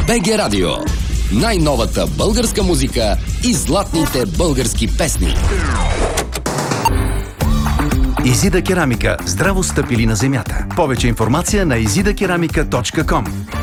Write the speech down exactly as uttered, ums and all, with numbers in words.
БГ Радио. Най-новата българска музика и златните български песни. Изида керамика. Здраво стъпили на земята. Повече информация на изида керамика точка ком.